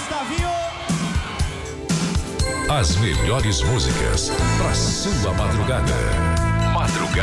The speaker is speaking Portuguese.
Gustavinho. As melhores músicas para sua madrugada. Madrugada.